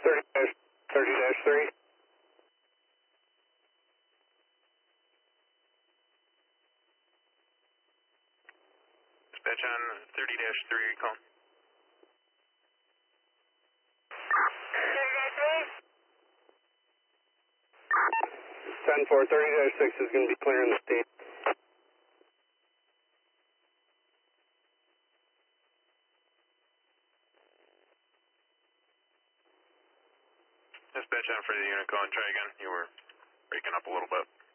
30-3. Dispatch on 30-3, recall. 10-4, 30-6 is going to be clearing the state. Dispatch on for the unit call and try again. You were breaking up a little bit.